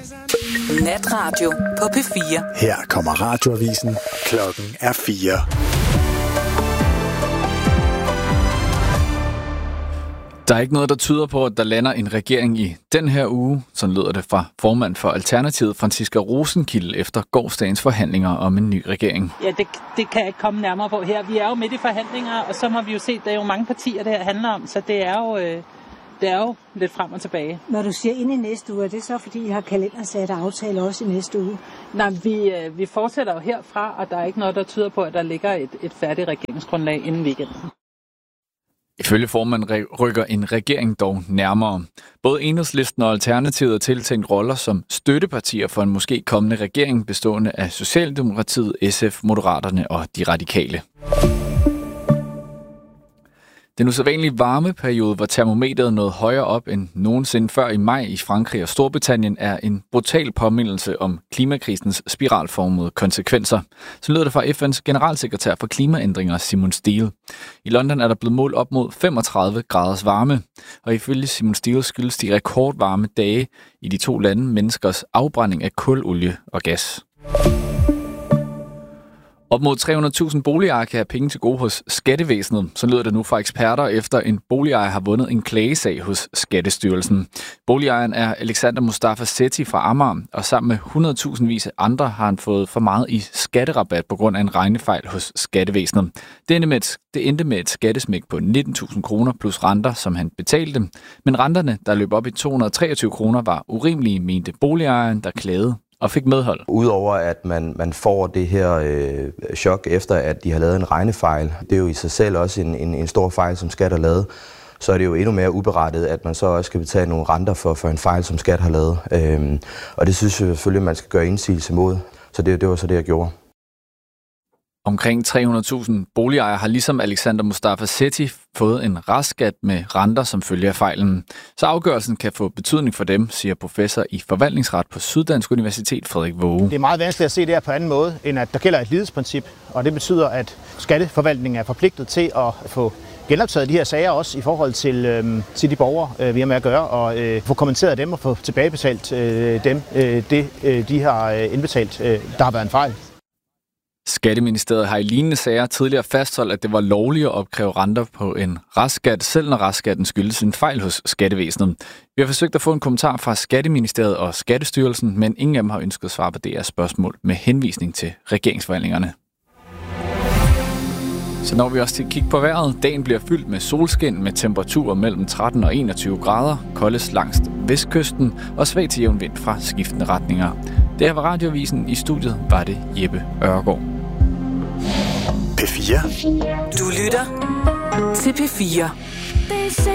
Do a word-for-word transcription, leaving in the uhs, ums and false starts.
Natradio på P fire. Her kommer radioavisen. Klokken er fire. Der er ikke noget, der tyder på, at der lander en regering i den her uge. Sådan lyder det fra formand for Alternativet, Franciska Rosenkilde, efter gårsdagens forhandlinger om en ny regering. Ja, det, det kan jeg ikke komme nærmere på her. Vi er jo midt i forhandlinger, og så må vi jo se, der er jo mange partier, det her handler om, så det er jo, øh, det er jo lidt frem og tilbage. Når du siger ind i næste uge, er det så fordi, I har kalendersat aftale også i næste uge? Nej, vi, øh, vi fortsætter jo herfra, og der er ikke noget, der tyder på, at der ligger et, et færdigt regeringsgrundlag inden weekenden. Ifølge formanden rykker en regering dog nærmere. Både Enhedslisten og Alternativet er tiltænkt roller som støttepartier for en måske kommende regering bestående af Socialdemokratiet, S F, Moderaterne og De Radikale. Den usædvanlige varmeperiode, hvor termometeret nåede højere op end nogensinde før i maj i Frankrig og Storbritannien, er en brutal påmindelse om klimakrisens spiralformede konsekvenser. Så lyder det fra F N's generalsekretær for klimaændringer, Simon Stiel. I London er der blevet målt op mod femogtredive graders varme, og ifølge Simon Stiel skyldes de rekordvarme dage i de to lande menneskers afbrænding af kul, olie og gas. Op mod tre hundrede tusind boligejere kan have penge til gode hos Skattevæsenet. Så lyder det nu fra eksperter, efter en boligejer har vundet en klagesag hos Skattestyrelsen. Boligejeren er Alexander Mustafa Sethi fra Amager, og sammen med hundrede tusind vis andre har han fået for meget i skatterabat på grund af en regnefejl hos Skattevæsenet. Det endte med et, det endte med et skattesmæk på nitten tusind kroner plus renter, som han betalte. Men renterne, der løb op i to hundrede og treogtyve kroner, var urimelige, mente boligejeren, der klagede og fik medhold. Udover at man, man får det her øh, chok efter, at de har lavet en regnefejl, det er jo i sig selv også en, en, en stor fejl, som Skat har lavet, så er det jo endnu mere uberettet, at man så også skal betale nogle renter for, for en fejl, som Skat har lavet. Øhm, og det synes jeg selvfølgelig, at man skal gøre indsigelse mod. Så det, det var så det, jeg gjorde. Omkring tre hundrede tusind boligejere har ligesom Alexander Mustafa Sethi fået en restskat med renter som følge af fejlen. Så afgørelsen kan få betydning for dem, siger professor i forvaltningsret på Syddansk Universitet, Frederik Våge. Det er meget vanskeligt at se det her på anden måde, end at der gælder et lighedsprincip, og det betyder, at skatteforvaltningen er forpligtet til at få genoptaget de her sager også i forhold til, øhm, til de borgere, øh, vi har med at gøre, og øh, få kommenteret dem og få tilbagebetalt øh, dem, øh, det øh, de har øh, indbetalt, øh, der har været en fejl. Skatteministeriet har i lignende sager tidligere fastholdt, at det var lovligt at opkræve renter på en restskat, selv når restskatten skyldes en fejl hos Skattevæsenet. Vi har forsøgt at få en kommentar fra Skatteministeriet og Skattestyrelsen, men ingen af dem har ønsket svar på det her spørgsmål med henvisning til regeringsforhandlingerne. Så når vi også til at kigge på vejret. Dagen bliver fyldt med solskin med temperaturer mellem tretten og enogtyve grader, koldest langs vestkysten og svag til jævn vind fra skiftende retninger. Det her var Radioavisen. I studiet var det Jeppe Ørgaard. P fire. Du lytter til P fire.